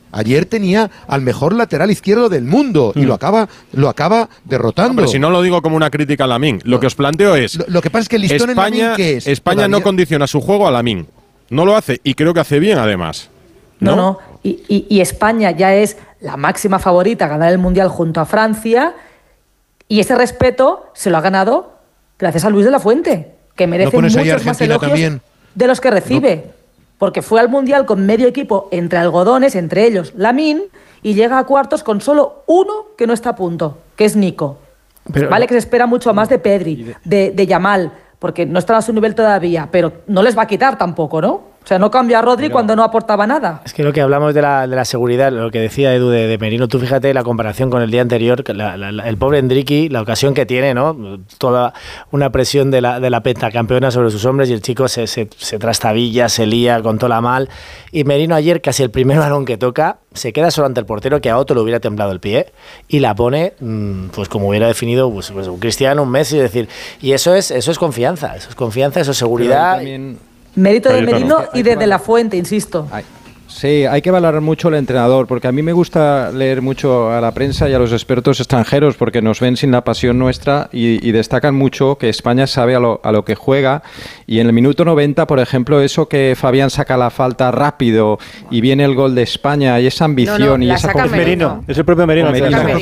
Ayer tenía al mejor lateral izquierdo del mundo y lo acaba derrotando. Pero si no lo digo como una crítica a Lamine, lo que os planteo es... Lo que pasa es que el listón España, en Lamine, ¿qué es? España no condiciona su juego a Lamine. No lo hace, y creo que hace bien además. No. Y España ya es la máxima favorita a ganar el Mundial junto a Francia, y ese respeto se lo ha ganado gracias a Luis de la Fuente, que merece muchos más elogios de los que recibe. Porque fue al Mundial con medio equipo entre algodones, entre ellos Lamine, y llega a cuartos con solo uno que no está a punto, que es Nico. Vale que se espera mucho más de Pedri, de Yamal, porque no están a su nivel todavía, pero no les va a quitar tampoco, ¿no? O sea, no cambia a Rodri cuando no aportaba nada. Es que lo que hablamos de la seguridad, lo que decía Edu de Merino, tú fíjate la comparación con el día anterior, el pobre Endriqui, la ocasión que tiene, ¿no? Toda una presión de la pentacampeona sobre sus hombres y el chico se trastabilla, se lía, controla mal. Y Merino ayer, casi el primer balón que toca, se queda solo ante el portero, que a otro le hubiera temblado el pie, y la pone, pues como hubiera definido pues un Cristiano, un Messi, es decir, y eso es confianza, eso es seguridad. Mérito de Merino y de la Fuente, insisto. Sí, hay que valorar mucho al entrenador, porque a mí me gusta leer mucho a la prensa y a los expertos extranjeros, porque nos ven sin la pasión nuestra y destacan mucho que España sabe a lo que juega. Y en el minuto 90, por ejemplo, eso que Fabián saca la falta rápido y viene el gol de España y esa ambición y esa confianza. Merino, es el propio Merino.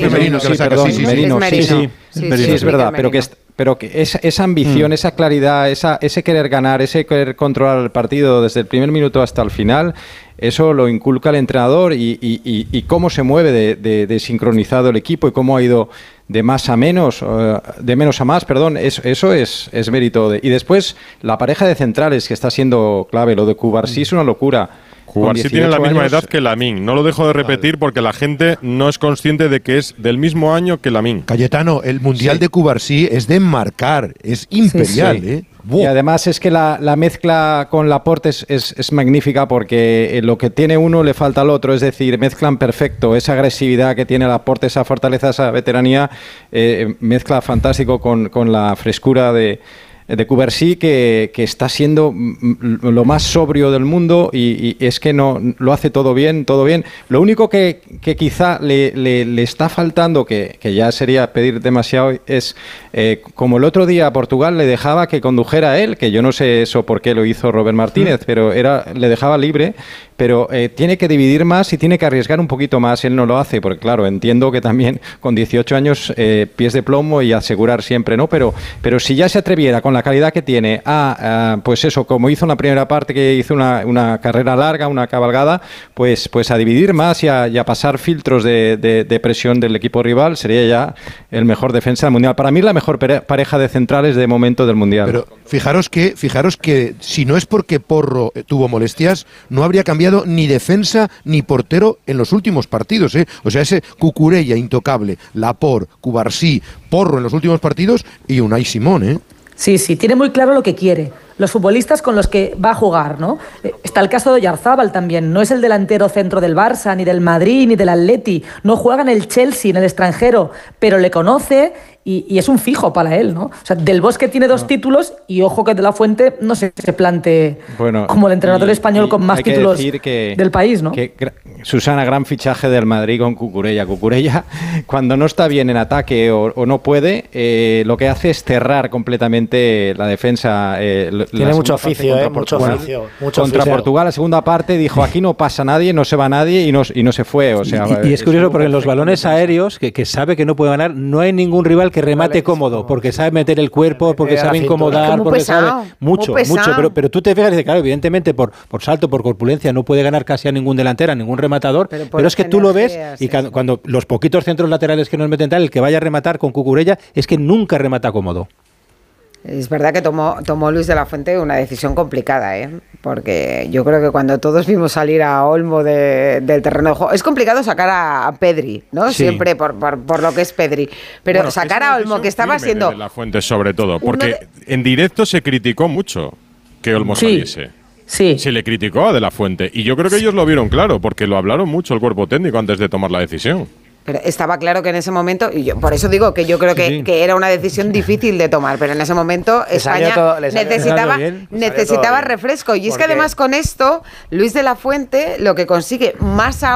Sí, es verdad, pero que esa ambición, esa claridad, ese querer ganar, ese querer controlar el partido desde el primer minuto hasta el final, eso lo inculca el entrenador y cómo se mueve de sincronizado el equipo y cómo ha ido de más a menos, de menos a más, perdón, eso es mérito. Y después la pareja de centrales que está siendo clave, lo de Cubarsí es una locura. Cubarsí tiene la misma edad que Lamine. No lo dejo de repetir porque la gente no es consciente de que es del mismo año que Lamine. Cayetano, el Mundial de Cubarsí es de enmarcar, es imperial, ¿eh? Y además es que la mezcla con Laporte es magnífica porque lo que tiene uno le falta al otro, es decir, mezclan perfecto esa agresividad que tiene Laporte, esa fortaleza, esa veteranía, mezcla fantástico con la frescura de Cubarsí, que está siendo lo más sobrio del mundo y es que no lo hace todo bien. Lo único que quizá le está faltando, que ya sería pedir demasiado, es como el otro día a Portugal le dejaba que condujera él, que yo no sé eso por qué lo hizo Robert Martínez, pero le dejaba libre, pero tiene que dividir más y tiene que arriesgar un poquito más. Él no lo hace, porque claro, entiendo que también con 18 años pies de plomo y asegurar siempre, ¿no? Pero si ya se atreviera con la calidad que tiene pues eso, como hizo en la primera parte, que hizo una carrera larga, una cabalgada, pues a dividir más y a pasar filtros de presión del equipo rival, sería ya el mejor defensa del Mundial. Para mí la mejor pareja de centrales de momento del Mundial. Pero fijaros que si no es porque Porro tuvo molestias, no habría cambiado ni defensa ni portero en los últimos partidos, ¿eh? O sea, ese Cucurella intocable, Laporte, Cubarsí, Porro en los últimos partidos y Unai Simón, ¿eh? Sí, tiene muy claro lo que quiere. Los futbolistas con los que va a jugar, ¿no? Está el caso de Oyarzábal también. No es el delantero centro del Barça, ni del Madrid, ni del Atleti. No juega en el Chelsea, en el extranjero, pero le conoce y es un fijo para él, ¿no? O sea, Del Bosque tiene 2 títulos y ojo que De la Fuente no se plante como el entrenador español con más títulos del país, ¿no? Susana, gran fichaje del Madrid con Cucurella. Cucurella, cuando no está bien en ataque o no puede, lo que hace es cerrar completamente la defensa. Tiene mucho oficio, contra Portugal, la segunda parte, dijo, aquí no pasa nadie, no se va nadie y no se fue. O sea, y es curioso porque en los balones aéreos, que sabe que no puede ganar, no hay ningún rival que remate cómodo, porque sabe meter el cuerpo, porque sabe incomodar, porque sabe mucho. Pero tú te fijas y dices, claro, evidentemente por salto, por corpulencia, no puede ganar casi a ningún delantero, a ningún rematador, pero es que tú lo ves y cuando los poquitos centros laterales que nos meten tal, el que vaya a rematar con Cucurella es que nunca remata cómodo. Es verdad que tomó Luis de la Fuente una decisión complicada, porque yo creo que cuando todos vimos salir a Olmo del terreno de juego, es complicado sacar a Pedri, ¿no? Sí. Siempre por lo que es Pedri, pero sacar a Olmo, que estaba siendo... De la Fuente sobre todo, porque en directo se criticó mucho que Olmo saliese. Sí. Se le criticó a De la Fuente y yo creo que ellos lo vieron claro, porque lo hablaron mucho el cuerpo técnico antes de tomar la decisión. Pero estaba claro que en ese momento, y yo por eso digo que yo creo que era una decisión difícil de tomar, pero en ese momento España necesitaba refresco. Y es que además con esto, Luis de la Fuente lo que consigue más